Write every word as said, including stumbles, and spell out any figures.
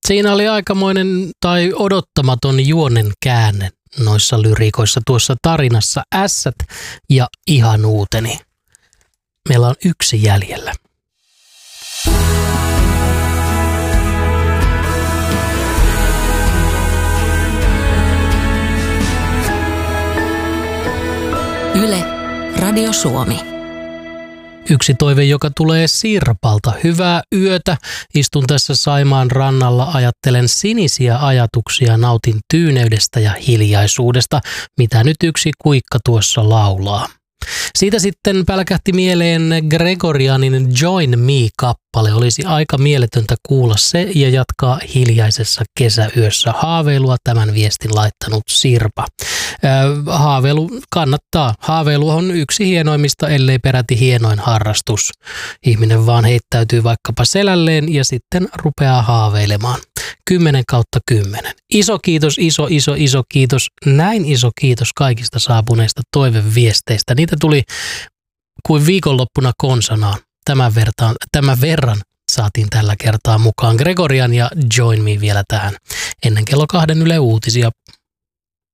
Siinä oli aikamoinen tai odottamaton juonen käänne noissa lyriikoissa tuossa tarinassa. Ässät ja ihan uuteni. Meillä on yksi jäljellä. Yle, Radio Suomi. Yksi toive, joka tulee Sirpalta. Hyvää yötä. Istun tässä Saimaan rannalla, ajattelen sinisiä ajatuksia, nautin tyyneydestä ja hiljaisuudesta, mitä nyt yksi kuikka tuossa laulaa. Siitä sitten pälkähti mieleen Gregorianin Join Me-kappale. Olisi aika mieletöntä kuulla se ja jatkaa hiljaisessa kesäyössä haaveilua, tämän viestin laittanut Sirpa. Äh, haaveilu kannattaa. Haaveilu on yksi hienoimmista, ellei peräti hienoin harrastus. Ihminen vaan heittäytyy vaikkapa selälleen ja sitten rupeaa haaveilemaan. Kymmenen kautta kymmenen. Iso kiitos, iso, iso, iso kiitos. Näin iso kiitos kaikista saapuneista toiveviesteistä. Niitä tuli kuin viikonloppuna konsanaan. Tämän, vertaan, tämän verran saatiin tällä kertaa mukaan. Gregorian ja Join Me vielä tähän ennen kello kahden Yle Uutisia.